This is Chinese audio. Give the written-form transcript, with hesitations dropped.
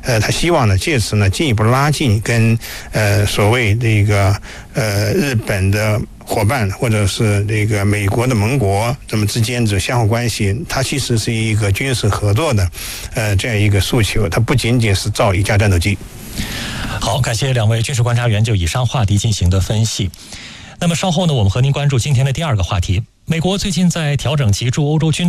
他希望呢借此呢进一步拉近跟所谓这个日本的伙伴或者是这个美国的盟国这么之间的相互关系，它其实是一个军事合作的这样一个诉求，它不仅仅是造一架战斗机。 好，感谢两位军事观察员就以上话题进行的分析。那么稍后呢，我们和您关注今天的第二个话题。美国最近在调整其驻欧洲军